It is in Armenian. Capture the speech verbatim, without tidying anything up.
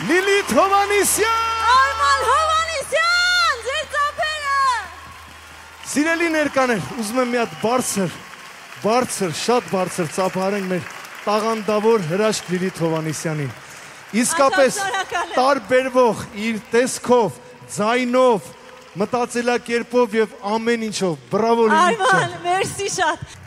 Լիլիթ Հովանեսյան։ Արման Հովանեսյան, ձեր ծափերը։ Սիրելի ներկաներ, ուզում եմ մի հատ բարձր, բարձր, շատ բարձր ծափարենք մեր տաղանդավոր հրաշք Լիլիթ Հովանեսյանին։ Իսկապես տարբերվող իր տեսքով, ձայնով, մտածելակերպով եւ ամեն ինչով։ Բրավո Լիլիթ։ Արման, մերսի շատ։